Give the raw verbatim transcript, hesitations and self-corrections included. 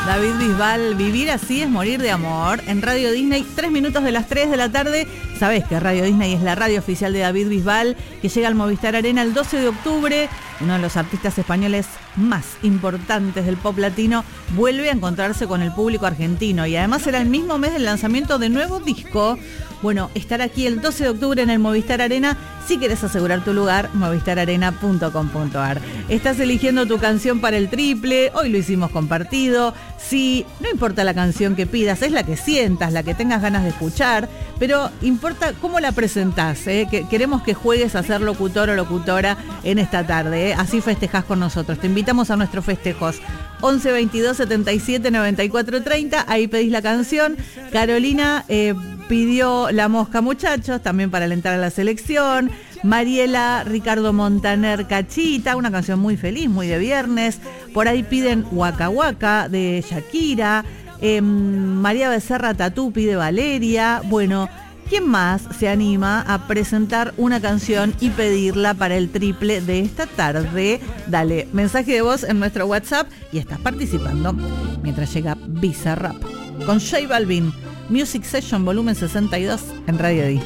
David Bisbal, Vivir así es morir de amor, en Radio Disney, tres minutos de las tres de la tarde. Sabés que Radio Disney es la radio oficial de David Bisbal, que llega al Movistar Arena el doce de octubre. Uno de los artistas españoles más importantes del pop latino vuelve a encontrarse con el público argentino y además será el mismo mes del lanzamiento de nuevo disco. Bueno, estar aquí el doce de octubre en el Movistar Arena. Si querés asegurar tu lugar, movistar arena punto com punto a r. Estás eligiendo tu canción para el triple, hoy lo hicimos compartido. Sí, no importa la canción que pidas, es la que sientas, la que tengas ganas de escuchar, pero importa cómo la presentás, ¿eh? Que queremos que juegues a ser locutor o locutora en esta tarde, ¿eh? Así festejás con nosotros. Te invitamos a nuestros festejos. once veintidós setenta y siete noventa y cuatro treinta, ahí pedís la canción. Carolina eh, pidió La Mosca Muchachos, también para alentar a la selección. Mariela, Ricardo Montaner, Cachita, una canción muy feliz, muy de viernes. Por ahí piden Waka Waka de Shakira. eh, María Becerra Tatú pide Valeria. Bueno, ¿quién más se anima a presentar una canción y pedirla para el triple de esta tarde? Dale mensaje de voz en nuestro WhatsApp y estás participando mientras llega Bizarrap con J Balvin. Music Session volumen sesenta y dos en Radio Disney.